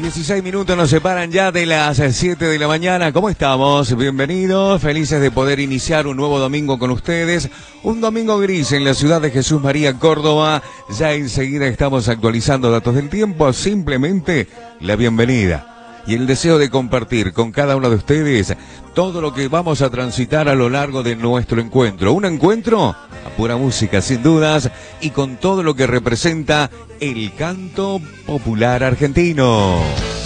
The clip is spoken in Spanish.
16 minutos nos separan ya de las 7 de la mañana. ¿Cómo estamos? Bienvenidos, felices de poder iniciar un nuevo domingo con ustedes. Un domingo gris en la ciudad de Jesús María, Córdoba. Ya enseguida estamos actualizando datos del tiempo. Simplemente la bienvenida y el deseo de compartir con cada uno de ustedes todo lo que vamos a transitar a lo largo de nuestro encuentro. Un encuentro a pura música, sin dudas, y con todo lo que representa el canto popular argentino.